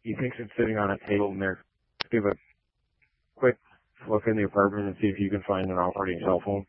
he thinks it's sitting on a table in there. Give a quick look in the apartment and see if you can find an operating cell phone.